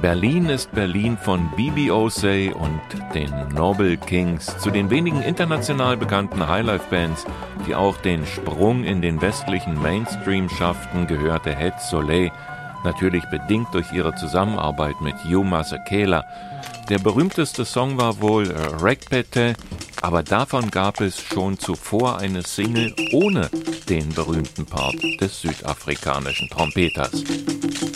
Berlin ist Berlin von BB und den Noble Kings, zu den wenigen international bekannten Highlife-Bands, die auch den Sprung in den westlichen Mainstream schafften, gehörte Het Soleil, natürlich bedingt durch ihre Zusammenarbeit mit Hugh Masekela. Der berühmteste Song war wohl Rekpete, aber davon gab es schon zuvor eine Single ohne den berühmten Part des südafrikanischen Trompeters.